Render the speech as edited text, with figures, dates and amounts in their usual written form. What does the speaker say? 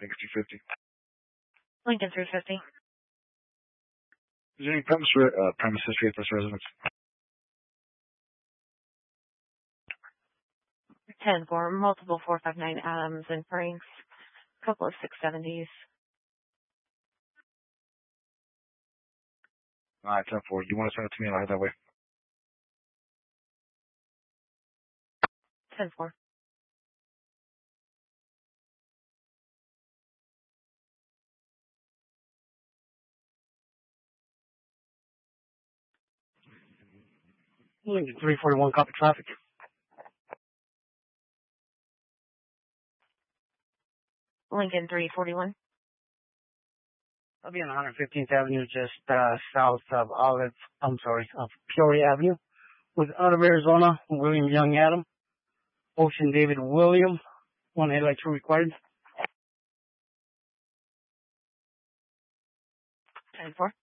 think it's 250. Lincoln 350. Is there any premise history at this residence? 10-4, multiple 459 Adams and Franks, a couple of 670s. All right, 10-4. You want to send it to me? I'll head that way. 10-4. Lincoln 341, copy traffic. Lincoln 341. I'll be on 115th Avenue, just south of Peoria Avenue, with out of Arizona, William Young Adam, Ocean David William, 1 headlight 2 required. 10-4.